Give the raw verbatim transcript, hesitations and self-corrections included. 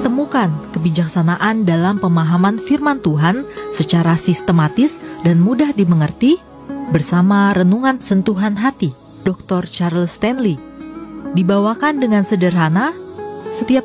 Temukan kebijaksanaan dalam pemahaman firman Tuhan secara sistematis dan mudah dimengerti bersama Renungan Sentuhan Hati doktor Charles Stanley. Dibawakan dengan sederhana setiap